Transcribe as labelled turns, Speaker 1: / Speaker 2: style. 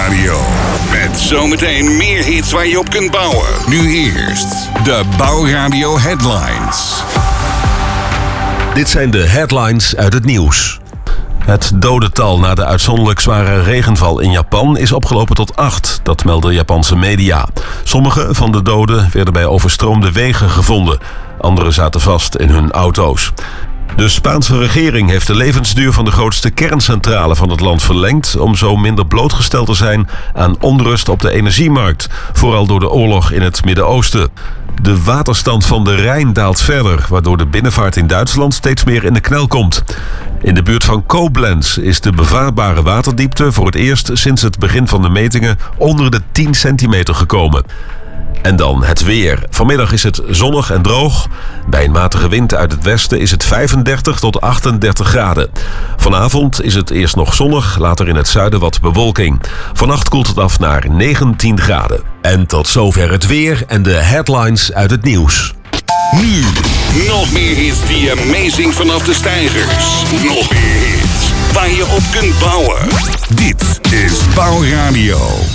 Speaker 1: Bouwradio. Met zometeen meer hits waar je op kunt bouwen. Nu eerst de Bouwradio Headlines.
Speaker 2: Dit zijn de headlines uit het nieuws. Het dodental na de uitzonderlijk zware regenval in Japan is opgelopen tot 8. Dat melden Japanse media. Sommige van de doden werden bij overstroomde wegen gevonden. Anderen zaten vast in hun auto's. De Spaanse regering heeft de levensduur van de grootste kerncentrale van het land verlengd om zo minder blootgesteld te zijn aan onrust op de energiemarkt, vooral door de oorlog in het Midden-Oosten. De waterstand van de Rijn daalt verder, waardoor de binnenvaart in Duitsland steeds meer in de knel komt. In de buurt van Koblenz is de bevaarbare waterdiepte voor het eerst sinds het begin van de metingen onder de 10 centimeter gekomen. En dan het weer. Vanmiddag is het zonnig en droog. Bij een matige wind uit het westen is het 35 tot 38 graden. Vanavond is het eerst nog zonnig, later in het zuiden wat bewolking. Vannacht koelt het af naar 19 graden. En tot zover het weer en de headlines uit het nieuws.
Speaker 1: Nu nog meer hits die amazing vanaf de steigers. Nog meer hits waar je op kunt bouwen. Dit is Bouwradio.